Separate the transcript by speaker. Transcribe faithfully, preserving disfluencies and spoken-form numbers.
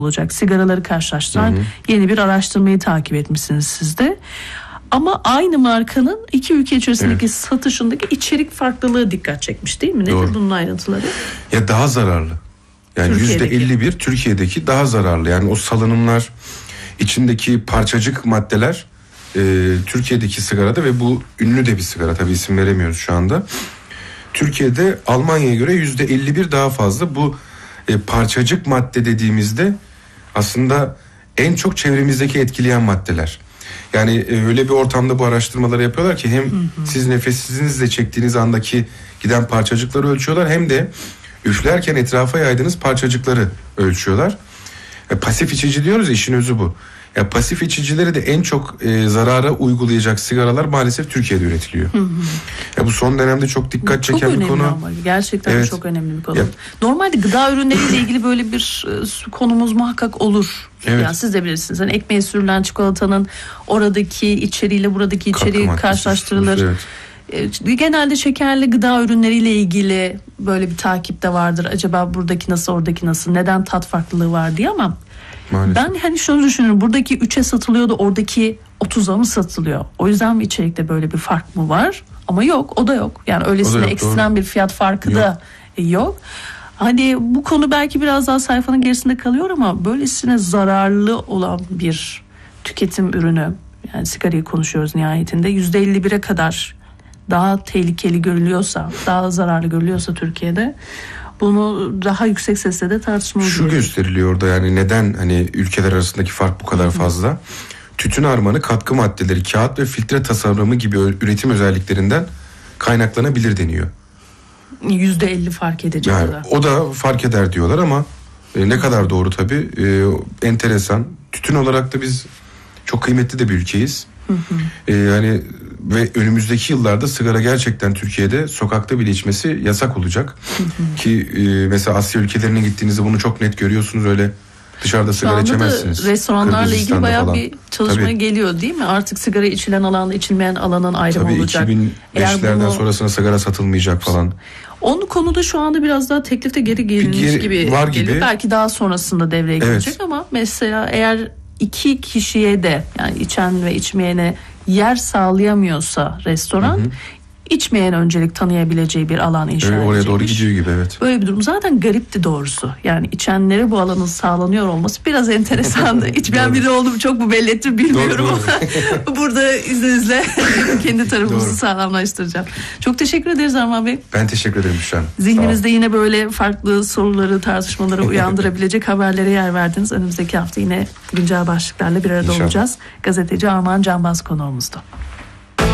Speaker 1: olacak. Sigaraları karşılaştıran hı hı. yeni bir araştırmayı takip etmişsiniz siz de. Ama aynı markanın iki ülke içerisindeki evet. satışındaki içerik farklılığı dikkat çekmiş değil mi? Nedir Doğru. bunun ayrıntıları?
Speaker 2: Ya daha zararlı. Yani yüzde elli bir Türkiye'deki daha zararlı. Yani o salınımlar, içindeki parçacık maddeler e, Türkiye'deki sigarada ve bu ünlü de bir sigara, tabii isim veremiyoruz şu anda. Türkiye'de Almanya'ya göre yüzde elli bir daha fazla. Bu e, parçacık madde dediğimizde aslında en çok çevremizdeki etkileyen maddeler. Yani e, öyle bir ortamda bu araştırmaları yapıyorlar ki hem hı hı. siz nefesinizle çektiğiniz andaki giden parçacıkları ölçüyorlar, hem de üflerken etrafa yaydığınız parçacıkları ölçüyorlar. E, pasif içici diyoruz ya, işin özü bu. Ya pasif içicileri de en çok e, zarara uygulayacak sigaralar maalesef Türkiye'de üretiliyor. Hı hı. Ya bu son dönemde çok dikkat
Speaker 1: çok
Speaker 2: çeken bir konu.
Speaker 1: Ama. Gerçekten evet. çok önemli bir konu. Ya. Normalde gıda ürünleriyle ilgili böyle bir e, konumuz muhakkak olur. Evet. Yani siz de bilirsiniz. Yani ekmeğe sürülen çikolatanın oradaki içeriğiyle buradaki içeriği karşılaştırılır. Evet. Genelde şekerli gıda ürünleriyle ilgili böyle bir takip de vardır. Acaba buradaki nasıl, oradaki nasıl, neden tat farklılığı var diye, ama maalesef. Ben hani şunu düşünüyorum. Buradaki üçe satılıyor da oradaki otuza mı satılıyor? O yüzden mi içerikte böyle bir fark mı var? Ama yok, o da yok. Yani öylesine yok, ekstrem doğru. bir fiyat farkı yok. da yok. Hani bu konu belki biraz daha sayfanın gerisinde kalıyor ama böylesine zararlı olan bir tüketim ürünü, yani sigarayı konuşuyoruz nihayetinde, yüzde elli bire kadar daha tehlikeli görülüyorsa, daha zararlı görülüyorsa Türkiye'de, bunu daha yüksek sesle de tartışmalıyız.
Speaker 2: Şu gösteriliyor orada, yani neden hani ülkeler arasındaki fark bu kadar Hı-hı. fazla? Tütün harmanı katkı maddeleri, kağıt ve filtre tasarımı gibi üretim özelliklerinden kaynaklanabilir deniyor.
Speaker 1: yüzde elli fark edecek
Speaker 2: yani,
Speaker 1: o da. O
Speaker 2: da fark eder diyorlar ama e, ne kadar doğru tabii, e, enteresan. Tütün olarak da biz çok kıymetli de bir ülkeyiz. Hı hı. E, yani ve önümüzdeki yıllarda sigara gerçekten Türkiye'de sokakta bile içmesi yasak olacak. Hı hı. Ki e, mesela Asya ülkelerine gittiğinizde bunu çok net görüyorsunuz, öyle dışarıda sigara içemezsiniz.
Speaker 1: Şu anda da restoranlarla ilgili bayağı falan. bir çalışma Tabii. geliyor değil mi? Artık sigara içilen alanla içilmeyen alanın ayrımı Tabii olacak.
Speaker 2: iki bin beşlerden bunu... sonrasında sigara satılmayacak falan.
Speaker 1: Onun konuda şu anda biraz daha teklifte geri gelinmiş geri, gibi var geliyor. Gibi. Belki daha sonrasında devreye evet. girecek ama mesela eğer iki kişiye de, yani içen ve içmeyene yer sağlayamıyorsa restoran, hı hı. içmeyen öncelik tanıyabileceği bir alan inşa edecekmiş.
Speaker 2: Oraya doğru gidiyor gibi, evet.
Speaker 1: Böyle bir durum zaten garipti doğrusu. Yani içenlere bu alanın sağlanıyor olması biraz enteresandı. İçmeyen biri olduğumu çok mu belli etti bilmiyorum ama burada izninizle kendi tarafımızı doğru. sağlamlaştıracağım. Çok teşekkür ederiz Arman Bey.
Speaker 2: Ben teşekkür ederim Büşra.
Speaker 1: Zihninizde yine böyle farklı soruları, tartışmaları uyandırabilecek haberlere yer verdiniz. Önümüzdeki hafta yine güncel başlıklarla bir arada İnşallah. olacağız. Gazeteci Arman Canbaz konuğumuzdu.